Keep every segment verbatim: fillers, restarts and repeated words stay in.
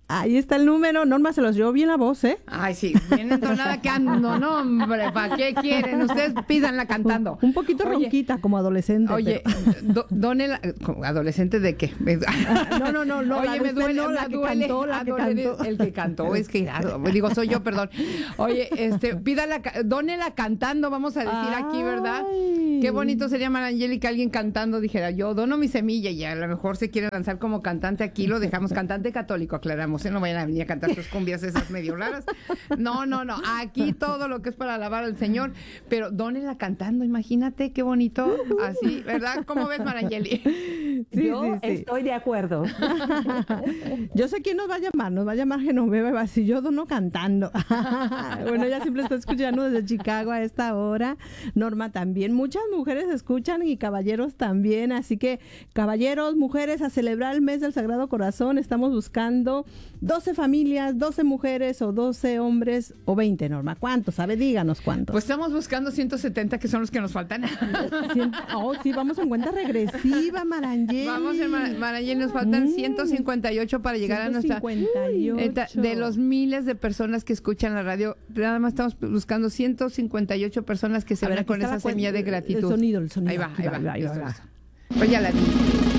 Ahí está el número. Norma se los llevó bien la voz, ¿eh? Ay, sí, bien entonada que ando, no, hombre, ¿para qué quieren? Ustedes pídanla cantando. Un, un poquito oye, ronquita, como adolescente. Oye, do, done la, ¿adolescente de qué? No, no, no, no. Oye, me duele, no, la me que duele, cantó, la que cantó. El que cantó, es que, digo, soy yo, perdón. Oye, este, pídala, dónela cantando, vamos a decir Ay. aquí, ¿verdad? Qué bonito sería, Marangeli, que alguien cantando dijera, yo dono mi semilla, y a lo mejor se quiere lanzar como cantante aquí, lo dejamos cantante católico, aclaramos, ¿eh? No vayan a venir a cantar sus cumbias esas medio raras. No, no, no, aquí todo lo que es para alabar al Señor, pero dónela cantando, imagínate, qué bonito, así, ¿verdad? ¿Cómo ves, Marangeli? Sí, yo sí, sí. estoy de acuerdo. Yo sé quién nos va a llamar, nos va a llamar Genoveva, va a decir, yo dono cantando. Bueno, ella siempre está escuchando desde Chicago a esta hora, Norma también, muchas mujeres escuchan y caballeros también, así que caballeros, mujeres, a celebrar el mes del Sagrado Corazón, estamos buscando doce familias, doce mujeres o doce hombres o veinte, Norma. ¿Cuántos? ¿Sabe? Díganos cuántos. Pues estamos buscando ciento setenta, que son los que nos faltan. Oh, sí, vamos en cuenta regresiva, Marangeli. Vamos en Mar Marangeli, nos faltan mm. ciento cincuenta y ocho para llegar ciento cincuenta y ocho. A nuestra... De los miles de personas que escuchan la radio, nada más estamos buscando ciento cincuenta y ocho personas que se van con esa semilla de gratitud. El sonido, el sonido. Ahí va, ahí va. va, ahí va, ahí va. Pues ya la vi.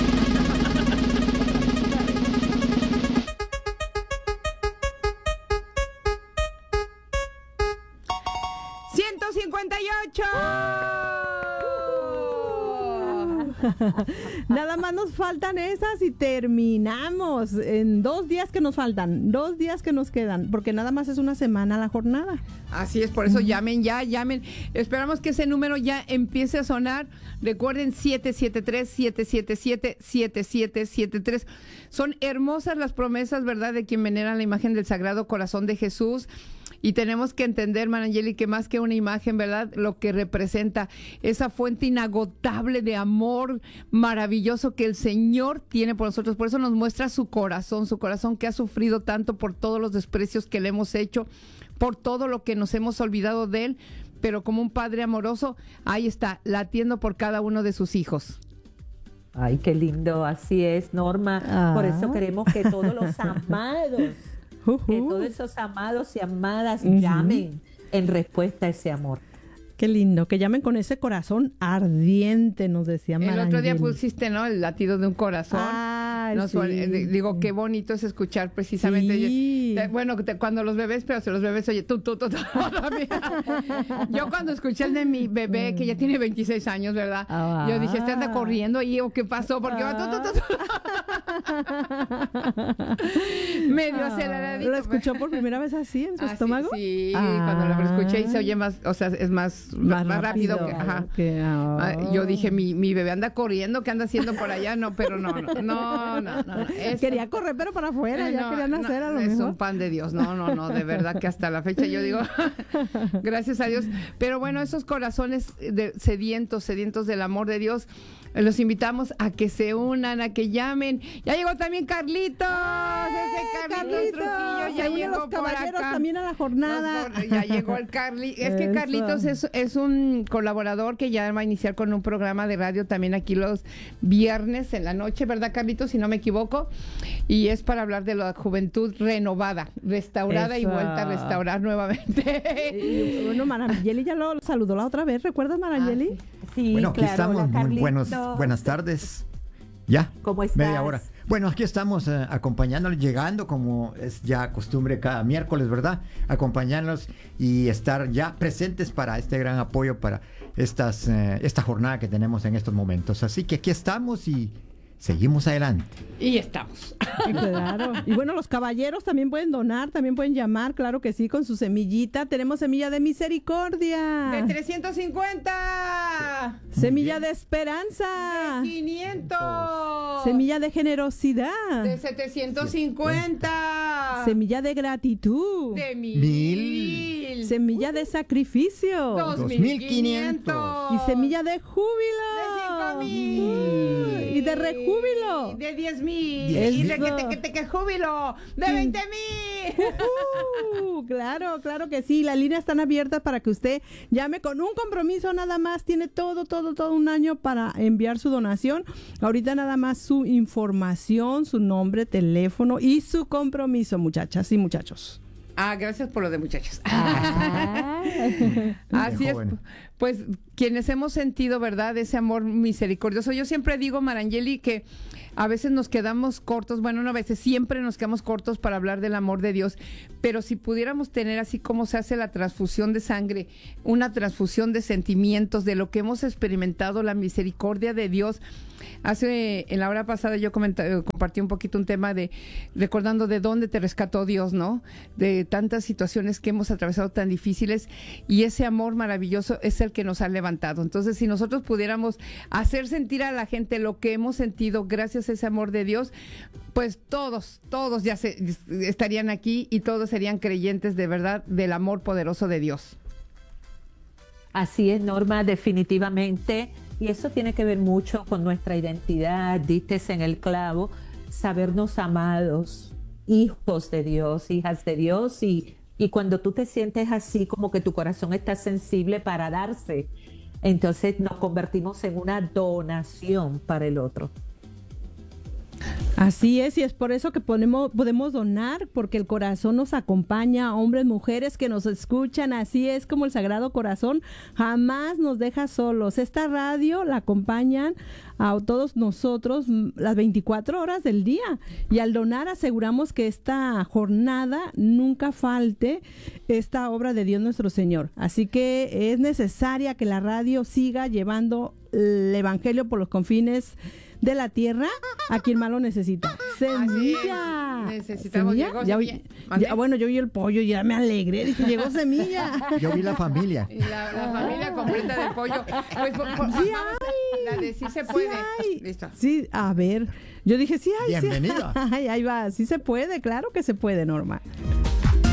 ciento cincuenta y ocho. Nada más nos faltan esas y terminamos. En dos días que nos faltan, dos días que nos quedan, porque nada más es una semana la jornada. Así es, por eso llamen ya, llamen. Esperamos que ese número ya empiece a sonar. Recuerden, siete siete tres, siete siete siete, siete siete siete tres. Son hermosas las promesas, ¿verdad?, de quien venera la imagen del Sagrado Corazón de Jesús. Y tenemos que entender, Marangeli, que más que una imagen, ¿verdad?, lo que representa esa fuente inagotable de amor maravilloso que el Señor tiene por nosotros. Por eso nos muestra su corazón, su corazón que ha sufrido tanto por todos los desprecios que le hemos hecho, por todo lo que nos hemos olvidado de Él, pero como un Padre amoroso, ahí está, latiendo por cada uno de sus hijos. Ay, qué lindo, así es, Norma. Ah. Por eso queremos que todos los amados... Uh -huh. que todos esos amados y amadas uh -huh. llamen en respuesta a ese amor. Qué lindo, que llamen con ese corazón ardiente, nos decía Marangeli. El otro día pusiste, ¿no?, el latido de un corazón. Ah, no, sí. Digo, qué bonito es escuchar precisamente. Sí. Te, bueno, te, cuando los bebés, pero si los bebés, oye, tú, tú, tú, tú. Yo cuando escuché el de mi bebé, que ya tiene veintiséis años, ¿verdad? Ah. Yo dije, ¿este anda corriendo ahí o qué pasó? Porque va, tú, tú, tú, tú. Medio aceleradito. ¿Lo escuchó por primera vez así en su ah, estómago? Sí, sí. Ah. Cuando lo escuché y se oye más, o sea, es más... Más, más rápido, rápido que, ajá. Que, oh. Yo dije, mi, mi bebé anda corriendo, ¿qué anda haciendo por allá? No, pero no, no, no, no, no. Es, quería correr, pero para afuera, eh, ya no, quería nacer a lo es mejor. Es un pan de Dios, no, no, no, de verdad que hasta la fecha yo digo, gracias a Dios. Pero bueno, esos corazones de, sedientos, sedientos del amor de Dios, los invitamos a que se unan, a que llamen. Ya llegó también Carlitos, ese Carlitos, Carlitos Trujillo, ya llegó los caballeros también a la jornada. Los, ya llegó el Carly. Es que Carlitos es, es un colaborador que ya va a iniciar con un programa de radio también aquí los viernes en la noche, ¿verdad, Carlitos? Si no me equivoco. Y es para hablar de la juventud renovada, restaurada Eso. y vuelta a restaurar nuevamente. Y, bueno, Marangeli ya lo saludó la otra vez, ¿recuerdas, Marangeli? Ah, sí. Sí, bueno, aquí claro, estamos. Muy buenos, buenas tardes. Ya, ¿Cómo estás? Media hora. Bueno, aquí estamos eh, acompañándolos, llegando como es ya costumbre cada miércoles, ¿verdad? Acompañarlos y estar ya presentes para este gran apoyo para estas eh, esta jornada que tenemos en estos momentos. Así que aquí estamos y seguimos adelante. Y estamos. Claro. Y bueno, los caballeros también pueden donar, también pueden llamar, claro que sí, con su semillita. Tenemos semilla de misericordia. De trescientos cincuenta. Semilla de esperanza. De quinientos. Semilla de generosidad. De setecientos cincuenta. Semilla de gratitud. De mil. Mil. Semilla de sacrificio. Dos mil quinientos. Y semilla de júbilo. De cinco mil. Y y de rejúbilo. De diez mil. Eso. Y de que te, que te que júbilo. De veinte mil. Uh, claro, claro que sí. Las líneas están abiertas para que usted llame con un compromiso nada más. Tiene todo, todo, todo un año para enviar su donación. Ahorita nada más su información, su nombre, teléfono y su compromiso, muchachas y muchachos. Ah, gracias por lo de muchachos. Ah. Así es. Pues quienes hemos sentido, ¿verdad?, ese amor misericordioso. Yo siempre digo, Marangeli, que a veces nos quedamos cortos, bueno, no a veces, siempre nos quedamos cortos para hablar del amor de Dios, pero si pudiéramos tener, así como se hace la transfusión de sangre, una transfusión de sentimientos, de lo que hemos experimentado, la misericordia de Dios. Hace, en la hora pasada yo comenté, compartí un poquito un tema de recordando de dónde te rescató Dios, ¿no? De tantas situaciones que hemos atravesado tan difíciles, y ese amor maravilloso es el que nos ha levantado. Entonces, si nosotros pudiéramos hacer sentir a la gente lo que hemos sentido gracias a ese amor de Dios, pues todos, todos ya se, estarían aquí y todos serían creyentes de verdad del amor poderoso de Dios. Así es, Norma, definitivamente. Y eso tiene que ver mucho con nuestra identidad, diste en el clavo, sabernos amados, hijos de Dios, hijas de Dios. Y, y cuando tú te sientes así, como que tu corazón está sensible para darse, entonces nos convertimos en una donación para el otro. Así es, y es por eso que ponemos, podemos donar, porque el corazón nos acompaña, hombres, mujeres que nos escuchan. Así es como el Sagrado Corazón jamás nos deja solos. Esta radio la acompañan a todos nosotros las veinticuatro horas del día, y al donar aseguramos que esta jornada nunca falte esta obra de Dios nuestro Señor. Así que es necesaria que la radio siga llevando el Evangelio por los confines de la tierra a quien más lo necesita. Semilla. Necesitamos, ¿Semilla? llegó Ya, Semilla. ya, bueno, yo vi el pollo y ya me alegré, dije, llegó Semilla. Yo vi la familia. La, la familia completa del pollo. Pues, por, por, Sí vamos, hay. la de sí se puede. Sí hay. Listo. Sí, a ver, yo dije, sí hay. Bienvenida. Sí, ay, ahí va, sí se puede, claro que se puede, Norma.